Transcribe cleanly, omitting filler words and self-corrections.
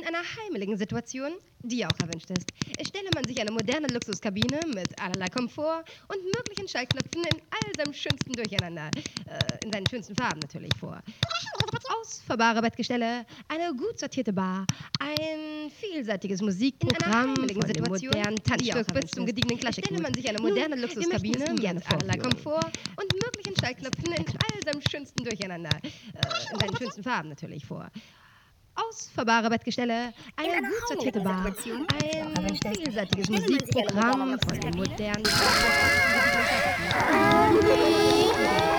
In einer heimeligen Situation, die auch erwünscht ist, stelle man sich eine moderne Luxuskabine mit allerlei Komfort und möglichen Schallknöpfen in all seinem schönsten Durcheinander, in seinen schönsten Farben natürlich vor. Ausfahrbare Bettgestelle, eine gut sortierte Bar, ein vielseitiges Musikprogramm von dem modernen Tanzstück bis zum gediegenen Klassik. Stelle man sich eine moderne Luxuskabine mit allerlei Komfort und möglichen Schallknöpfen in all seinem schönsten Durcheinander, in seinen schönsten Farben natürlich vor. Ausfahrbare Bettgestelle, eine gut sortierte Bar, ein vielseitiges Musikprogramm von dem modernen